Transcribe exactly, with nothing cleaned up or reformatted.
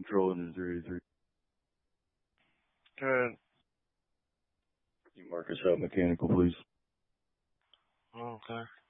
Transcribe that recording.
Control engine zero eight three. Good. You mark us out mechanical, please. Okay.